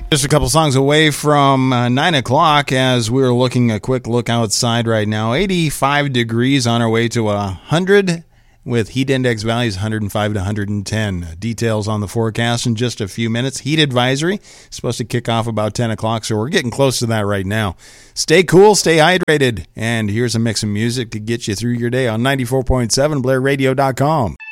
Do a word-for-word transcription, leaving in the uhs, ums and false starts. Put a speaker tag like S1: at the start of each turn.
S1: Just a couple songs away from uh, nine o'clock as we're looking a quick look outside right now. eighty-five degrees on our way to one hundred with heat index values one hundred five to one hundred ten. Details on the forecast in just a few minutes. Heat advisory supposed to kick off about ten o'clock, so we're getting close to that right now. Stay cool, stay hydrated, and here's a mix of music to get you through your day on ninety-four point seven Blair Radio dot com.